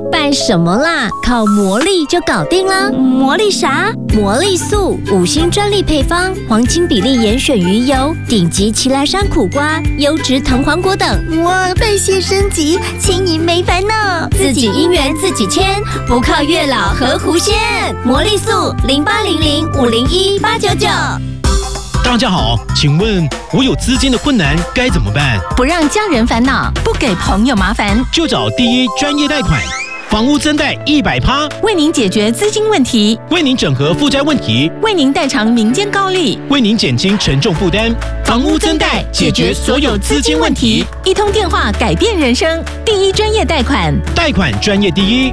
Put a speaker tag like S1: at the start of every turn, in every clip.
S1: 办什么啦？靠魔力就搞定啦！
S2: 魔力啥？
S1: 魔力素5星专利配方，黄金比例严选鱼油，顶级奇莱山苦瓜，优质藤黄果等。
S2: 哇，代谢升级，轻盈没烦恼，
S1: 自己姻缘自己签，不靠月老和狐仙。魔力素0800-501-899。
S3: 大家好，请问我有资金的困难该怎么办？
S4: 不让家人烦恼，不给朋友麻烦，
S3: 就找第一专业贷款，房屋增贷100%，
S4: 为您解决资金问题，
S3: 为您整合负债问题，
S4: 为您代偿民间高利，
S3: 为您减轻沉重负担。房屋增贷解决所有资金问题，
S4: 一通电话改变人生。第一专业贷款，
S3: 贷款专业第一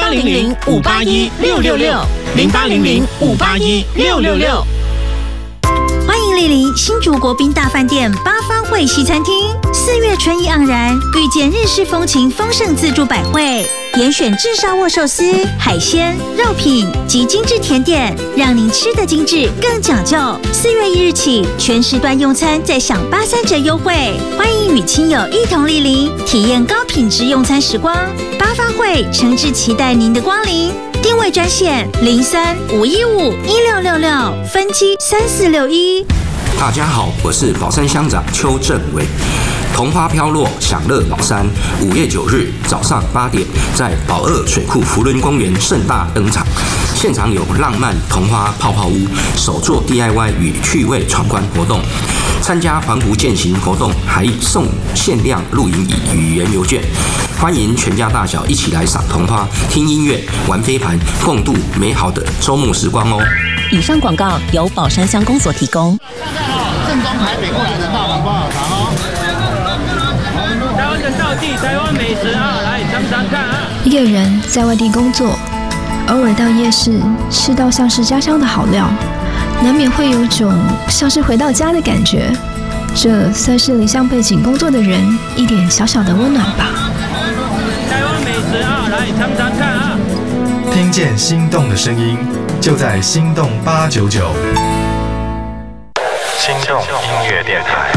S3: ，0800-581-666，0800-581-666。
S2: 欢迎莅临新竹国宾大饭店八方会西餐厅，4月春意盎然，遇见日式风情丰盛自助百汇，严选炙烧握寿司、海鲜、肉品及精致甜点，让您吃得精致更讲究。4月1日起，全时段用餐再享83折优惠，欢迎与亲友一同莅临，体验高品质用餐时光。八方会诚挚期待您的光临。定位专线03-515-1666，分机3461。
S5: 大家好，我是宝山乡长邱正伟。桐花飘落，享乐宝山，5月9日早上8点，在宝二水库福伦公园盛大登场。现场有浪漫桐花泡泡屋、手作 DIY 与趣味闯关活动。参加环湖健行活动，还送限量露营椅与原油券。欢迎全家大小一起来赏桐花、听音乐、玩飞盘，共度美好的周末时光哦。
S4: 以上广告由宝山乡公所提供。
S6: 正宗台北过来的大碗包好糖哦。台湾的道地，台湾美食啊，来尝尝看啊。
S7: 一个人在外地工作，偶尔到夜市吃到像是家乡的好料，难免会有种像是回到家的感觉。这算是离乡背景工作的人一点小小的温暖吧。
S6: 台湾美食啊，来尝尝看啊。
S8: 听见心动的声音，就在心动899。心动音乐电台。